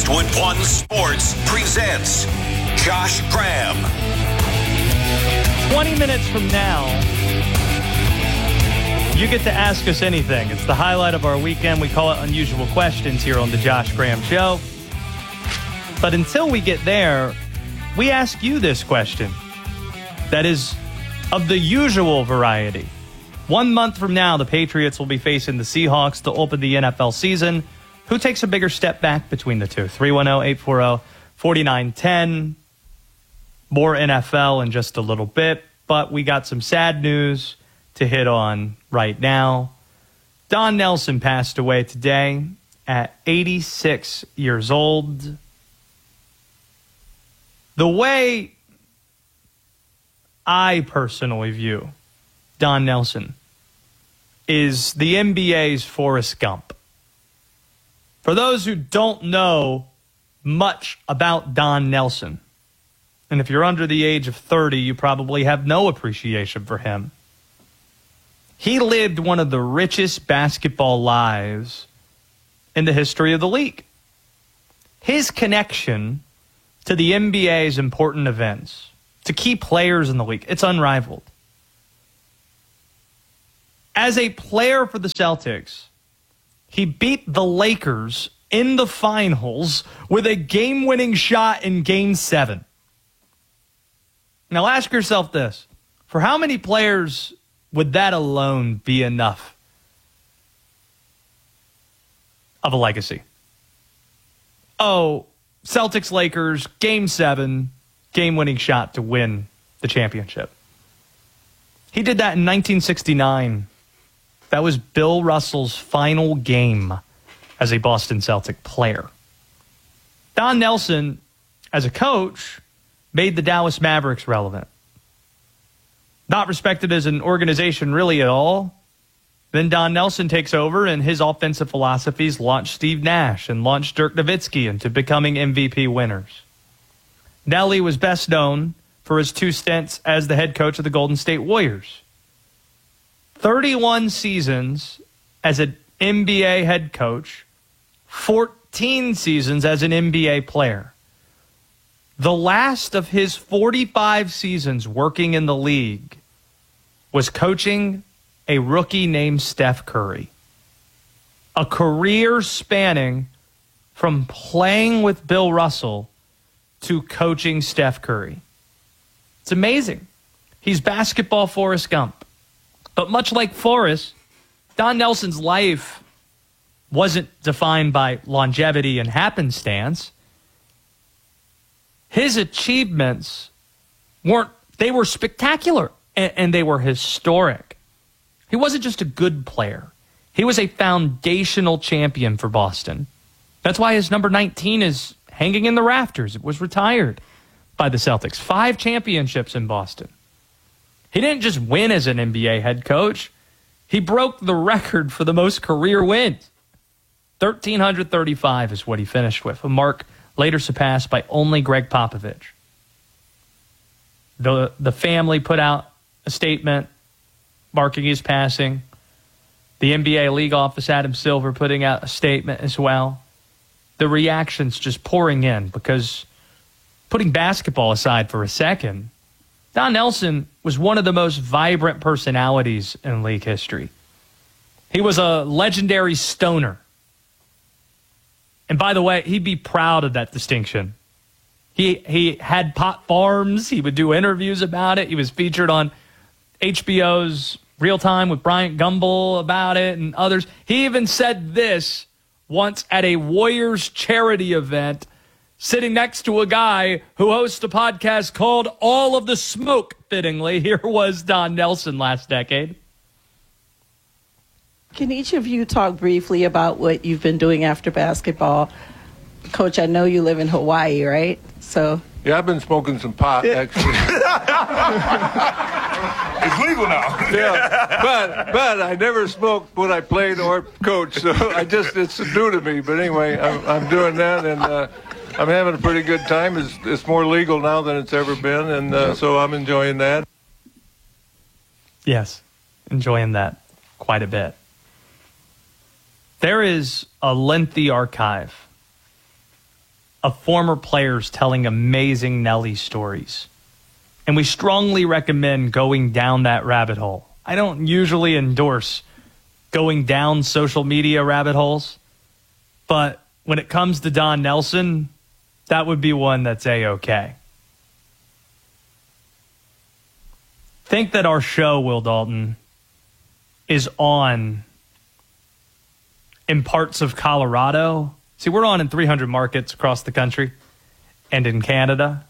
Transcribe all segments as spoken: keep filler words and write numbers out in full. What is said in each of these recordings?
Westwood One Sports presents Josh Graham. twenty minutes from now, you get to ask us anything. It's the highlight of our weekend. We call it Unusual Questions here on the Josh Graham Show. But until we get there, we ask you this question that is of the usual variety. One month from now, the Patriots will be facing the Seahawks to open the N F L season. Who takes a bigger step back between the two? three one zero, eight four zero, four nine one zero. More N F L in just a little bit, but we got some sad news to hit on right now. Don Nelson passed away today at eighty-six years old. The way I personally view Don Nelson is the N B A's Forrest Gump. For those who don't know much about Don Nelson, and if you're under the age of thirty, you probably have no appreciation for him. He lived one of the richest basketball lives in the history of the league. His connection to the N B A's important events, to key players in the league, it's unrivaled. As a player for the Celtics, he beat the Lakers in the finals with a game-winning shot in Game seven. Now ask yourself this. For how many players would that alone be enough of a legacy? Oh, Celtics Lakers, Game seven, game-winning shot to win the championship. He did that in nineteen sixty-nine. That was Bill Russell's final game as a Boston Celtic player. Don Nelson, as a coach, made the Dallas Mavericks relevant. Not respected as an organization really at all. Then Don Nelson takes over, and his offensive philosophies launched Steve Nash and launched Dirk Nowitzki into becoming M V P winners. Nelly was best known for his two stints as the head coach of the Golden State Warriors. thirty-one seasons as an N B A head coach, fourteen seasons as an N B A player. The last of his forty-five seasons working in the league was coaching a rookie named Steph Curry. A career spanning from playing with Bill Russell to coaching Steph Curry. It's amazing. He's basketball Forrest Gump. But much like Forrest, Don Nelson's life wasn't defined by longevity and happenstance. His achievements weren't, they were spectacular and, and they were historic. He wasn't just a good player. He was a foundational champion for Boston. That's why his number nineteen is hanging in the rafters. It was retired by the Celtics. Five championships in Boston. He didn't just win as an N B A head coach. He broke the record for the most career wins. one thousand three hundred thirty-five is what he finished with, a mark later surpassed by only Greg Popovich. The, the family put out a statement marking his passing. The N B A league office, Adam Silver, putting out a statement as well. The reactions just pouring in because, putting basketball aside for a second, Don Nelson was one of the most vibrant personalities in league history. He was a legendary stoner. And by the way, he'd be proud of that distinction. He he had pot farms. He would do interviews about it. He was featured on H B O's Real Time with Bryant Gumbel about it and others. He even said this once at a Warriors charity event, sitting next to a guy who hosts a podcast called All of the Smoke, fittingly. Here was Don Nelson last decade. Can each of you talk briefly about what you've been doing after basketball? Coach, I know you live in Hawaii, right? So yeah, I've been smoking some pot, actually. It's legal now. Yeah, but but I never smoked when I played or coached, so I just, it's new to me. But anyway, I'm, I'm doing that, and uh, I'm having a pretty good time. It's, it's more legal now than it's ever been, and uh, so I'm enjoying that. Yes, enjoying that quite a bit. There is a lengthy archive of former players telling amazing Nelly stories. And we strongly recommend going down that rabbit hole. I don't usually endorse going down social media rabbit holes, but when it comes to Don Nelson, that would be one that's A-okay. Think that our show, Will Dalton, is on in parts of Colorado. See, we're on in three hundred markets across the country and in Canada.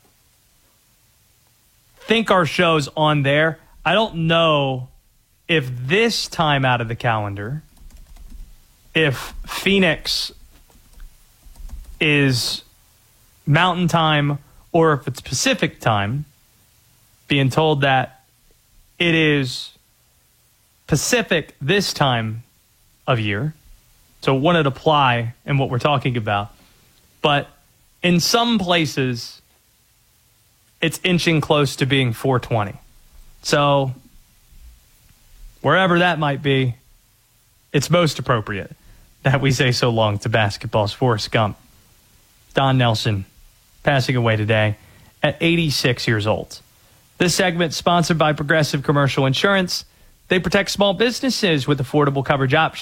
Think our show's on there. I don't know if this time out of the calendar, if Phoenix is Mountain Time or if it's Pacific Time, being told that it is Pacific this time of year. So it wouldn't apply in what we're talking about. But in some places, it's inching close to being four twenty. So wherever that might be, it's most appropriate that we say so long to basketball's Forrest Gump. Don Nelson passing away today at eighty-six years old. This segment sponsored by Progressive Commercial Insurance. They protect small businesses with affordable coverage options.